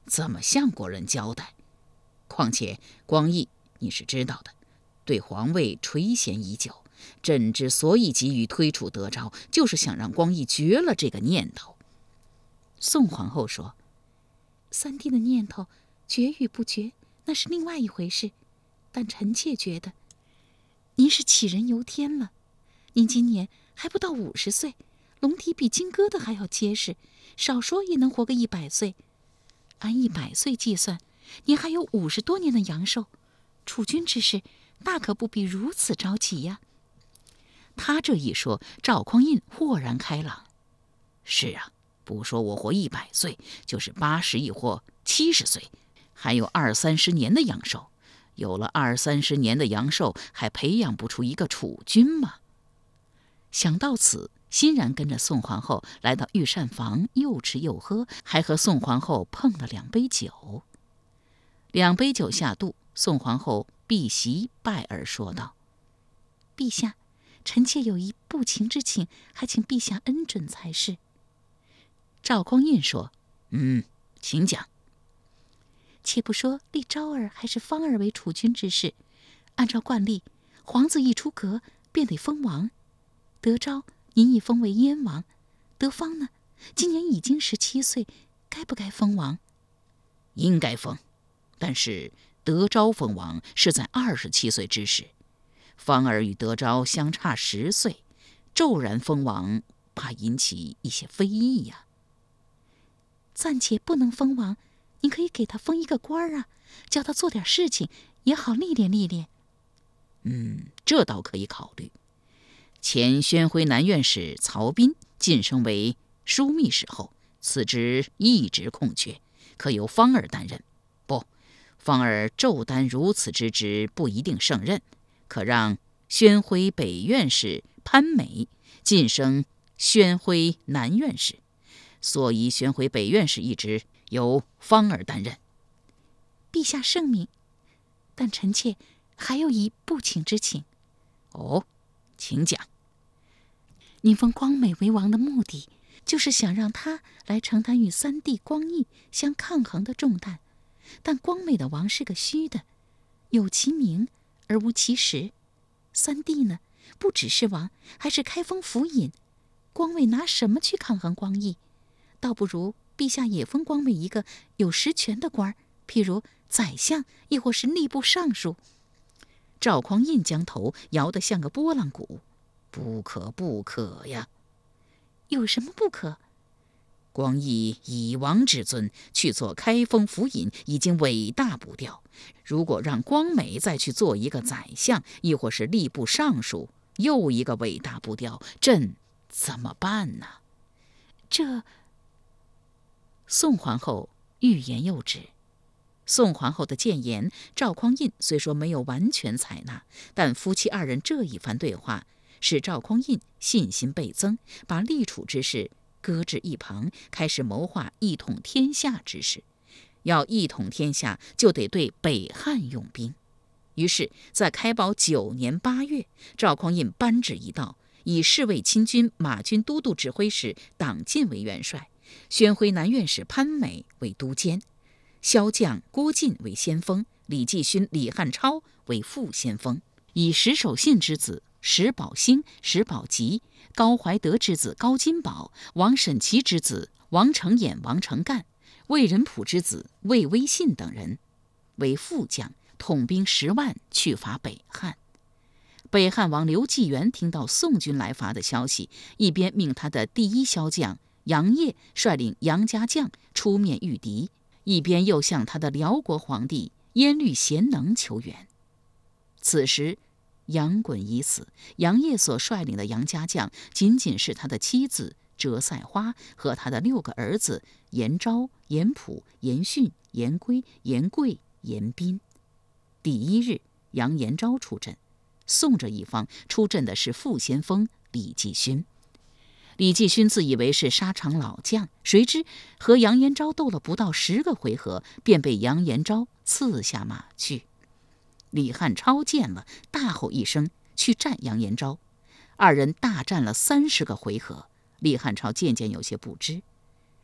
怎么向国人交代？况且光义你是知道的，对皇位垂涎已久。朕之所以急于推除德昭，就是想让光义绝了这个念头。 宋皇后说：“三弟的念头绝与不绝，那是另外一回事。但臣妾觉得，您是杞人忧天了。您今年还不到50岁，龙体比金疙瘩还要结实，少说也能活个100岁。按100岁计算，您还有50多年的阳寿。储君之事，大可不必如此着急呀。” 他这一说，赵匡胤豁然开朗。是啊，不说我活100岁，就是80亦或70岁，还有20-30年的阳寿。有了20-30年的阳寿，还培养不出一个储君吗？想到此，欣然跟着宋皇后来到御膳房，又吃又喝，还和宋皇后碰了2杯酒。2杯酒下肚，宋皇后避席拜而说道：“ 陛下，臣妾有一不情之请，还请陛下恩准才是。” 赵匡胤说：“请讲。” 且不说立昭儿还是芳儿为储君之事，按照惯例，皇子一出阁便得封王。德昭您已封为燕王，德芳呢，今年已经17岁，该不该封王？ 应该封，但是德昭封王是在27岁之时，芳儿与德昭相差10岁，骤然封王，怕引起一些非议呀。 暂且不能封王，您可以给他封一个官儿啊，叫他做点事情，也好历练历练。 这倒可以考虑。前宣徽南院使曹彬晋升为枢密使后，此职一直空缺，可由芳儿担任。不，芳儿骤担如此之职，不一定胜任，可让宣徽北院使潘美晋升宣徽南院使，所以宣徽北院使一职由芳儿担任。 陛下圣明，但臣妾还有一不请之请。 哦，请讲。 您封光美为王的目的，就是想让他来承担与三弟光义相抗衡的重担。但光美的王是个虚的，有其名而无其实。三弟呢，不只是王，还是开封府尹。光美拿什么去抗衡光义？倒不如陛下也封光美一个有实权的官儿，譬如宰相，亦或是吏部尚书。 赵匡胤将头摇得像个拨浪鼓。不可不可呀！ 有什么不可？ 光义以王之尊去做开封府尹，已经伟大不掉。如果让光美再去做一个宰相，亦或是吏部尚书，又一个伟大不掉，朕怎么办呢？ 这…… 宋皇后欲言又止。宋皇后的谏言，赵匡胤虽说没有完全采纳，但夫妻2人这一番对话，使赵匡胤信心倍增，把立储之事搁置一旁，开始谋划一统天下之事。要一统天下，就得对北汉用兵。于是，在开宝9年8月，赵匡胤颁旨一道，以侍卫亲军马军都督指挥使党进为元帅，宣徽南院使潘美为都监，骁将郭晋为先锋，李继勋、李汉超为副先锋，以石守信之子石宝兴、石宝吉、高怀德之子高金宝、王审琦之子王承衍、王承干、魏仁溥之子魏威信等人为副将，统兵10万去伐北汉。北汉王刘继元听到宋军来伐的消息，一边命他的第1骁将杨业率领杨家将出面御敌，一边又向他的辽国皇帝耶律贤能求援。此时杨衮已死，杨业所率领的杨家将仅仅是他的妻子折赛花和他的6个儿子严昭、严溥、严训、严圭、严贵、严彬。第1日，杨延昭出阵，宋这一方出阵的是副先锋李继勋。李继勋自以为是沙场老将，谁知和杨延昭斗了不到10个回合，便被杨延昭刺下马去。李汉超见了，大吼一声，去战杨延昭。2人大战了30个回合，李汉超渐渐有些不支。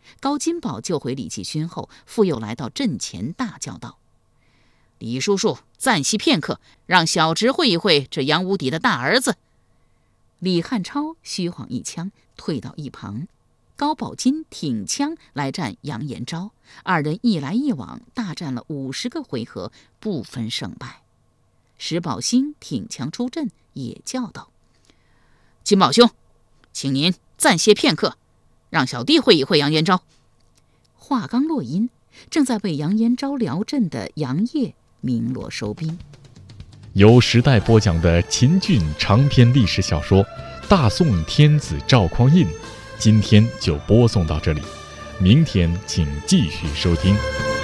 高金宝救回李继勋后，复又来到阵前，大叫道：“李叔叔，暂息片刻，让小侄会一会这杨无敌的大儿子。”李汉超虚晃一枪，退到一旁。高宝金挺枪来战杨延昭，二人一来一往，大战了50个回合，不分胜败。石宝兴挺枪出阵，也叫道：“金宝兄，请您暂歇片刻，让小弟会一会杨延昭。”话刚落音，正在为杨延昭聊阵的杨业鸣锣收兵。 由时代播讲的秦俊长篇历史小说《大宋天子赵匡胤》，今天就播送到这里，明天请继续收听。